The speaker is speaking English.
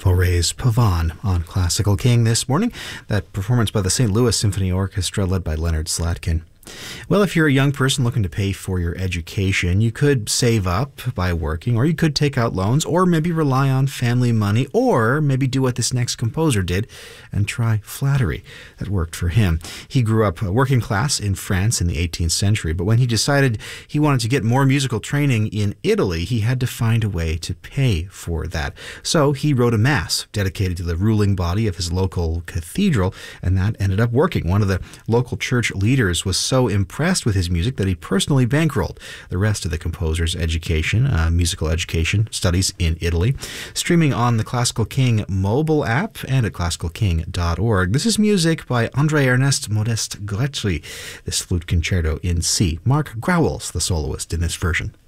Fauré's Pavane on Classical King this morning. That performance by the St. Louis Symphony Orchestra led by Leonard Slatkin. Well, if you're a young person looking to pay for your education, you could save up by working, or you could take out loans, or maybe rely on family money, or maybe do what this next composer did and try flattery. That worked for him. He grew up working class in France in the 18th century, but when he decided he wanted to get more musical training in Italy, he had to find a way to pay for that. So he wrote a mass dedicated to the ruling body of his local cathedral, and that ended up working. One of the local church leaders was so impressed with his music that he personally bankrolled the rest of the composer's education, musical education studies in Italy. Streaming on the Classical King mobile app and at classicalking.org. This is music by André Ernest Modeste Grétry, this flute concerto in C. Mark Grauwels, the soloist in this version.